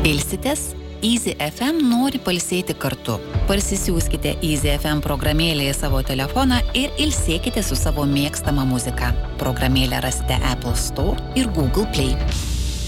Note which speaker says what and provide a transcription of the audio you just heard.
Speaker 1: Ilsitės? Easy FM nori pailsėti kartu. Parsisiųskite Easy FM programėlę į savo telefoną ir ilsėkite su savo mėgstama muzika. Programėlę rasite Apple Store ir Google Play.